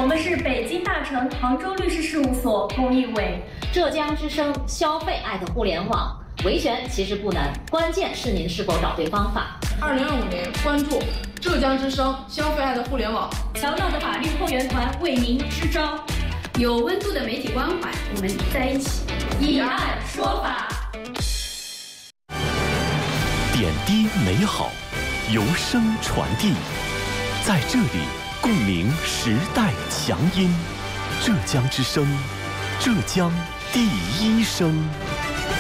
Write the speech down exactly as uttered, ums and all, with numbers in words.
我们是北京大成杭州律师事务所公益委。 浙江之声消费爱的互联网，维权其实不难，关键是您是否找对方法。 二零二五年，关注浙江之声消费爱的互联网， 强大的法律后援团为您支招， 有温度的媒体关怀，我们在一起以案说法。 点滴美好，由声传递，在这里共鸣时代强音。浙江之声，浙江第一声。